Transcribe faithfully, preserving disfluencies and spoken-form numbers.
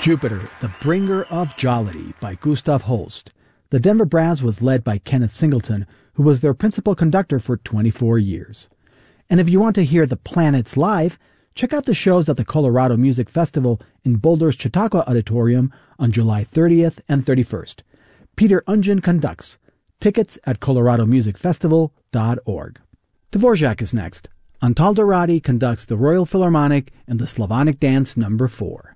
Jupiter, the Bringer of Jollity by Gustav Holst. The Denver Brass was led by Kenneth Singleton, who was their principal conductor for twenty-four years. And if you want to hear the Planets live, check out the shows at the Colorado Music Festival in Boulder's Chautauqua Auditorium on July thirtieth and thirty-first. Peter Ungen conducts. Tickets at colorado music festival dot org. Dvorak is next. Antal Dorady conducts the Royal Philharmonic in the Slavonic Dance number four.